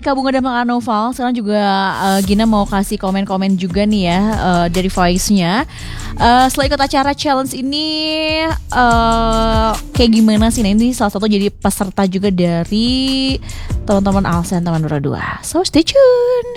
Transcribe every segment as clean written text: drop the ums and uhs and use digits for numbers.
Ika Bunga dan Mak Noval. Sekarang juga Gina mau kasih komen-komen juga nih ya dari voice-nya. Setelah ikut acara challenge ini kayak gimana sih? Nah, ini salah satu jadi peserta juga dari teman-teman Alsen teman berdua. So stay tune.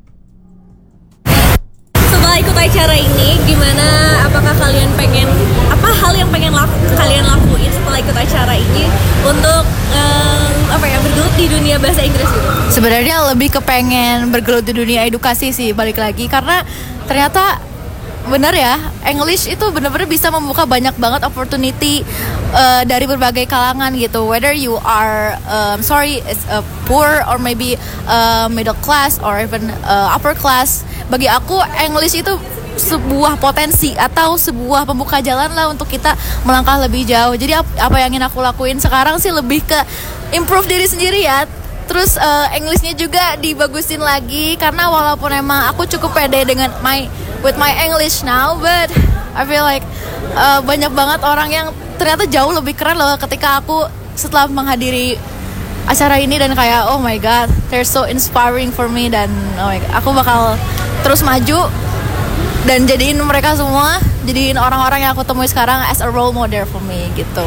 Setelah ikut acara ini, gimana? Apakah kalian pengen hal yang pengen kalian lakuin setelah ikut acara ini untuk bergelut di dunia bahasa Inggris gitu? Sebenarnya lebih kepengen bergelut di dunia edukasi sih, balik lagi karena ternyata benar ya, English itu benar-benar bisa membuka banyak banget opportunity dari berbagai kalangan gitu. Whether you are poor or maybe middle class or even upper class, bagi aku English itu sebuah potensi atau sebuah pembuka jalan lah untuk kita melangkah lebih jauh. Jadi apa yang ingin aku lakuin sekarang sih lebih ke improve diri sendiri ya. Terus Englishnya juga dibagusin lagi karena walaupun emang aku cukup pede dengan with my English now, but I feel like banyak banget orang yang ternyata jauh lebih keren loh ketika aku setelah menghadiri acara ini dan kayak oh my god, they're so inspiring for me dan oh my god, aku bakal terus maju dan jadiin mereka semua, jadiin orang-orang yang aku temui sekarang as a role model for me gitu.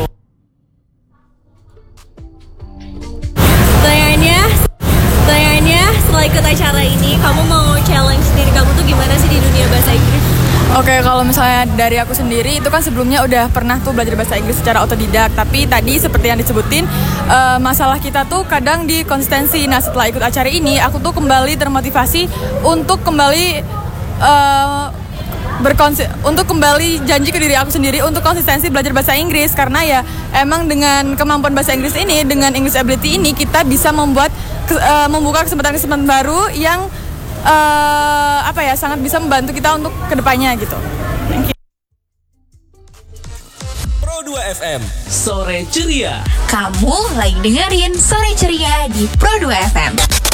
Pertanyaannya setelah ikut acara ini, kamu mau challenge diri kamu tuh gimana sih di dunia bahasa Inggris? Oke, kalau misalnya dari aku sendiri itu kan sebelumnya udah pernah tuh belajar bahasa Inggris secara otodidak. Tapi tadi seperti yang disebutin, masalah kita tuh kadang di konsistensi. Nah, setelah ikut acara ini, aku tuh kembali termotivasi untuk kembali untuk kembali janji ke diri aku sendiri untuk konsistensi belajar bahasa Inggris. Karena ya emang dengan kemampuan bahasa Inggris ini, dengan English ability ini, kita bisa membuka kesempatan-kesempatan baru yang sangat bisa membantu kita untuk kedepannya gitu. Thank you. Pro 2 FM Sore Ceria. Kamu lagi dengerin Sore Ceria di Pro 2 FM.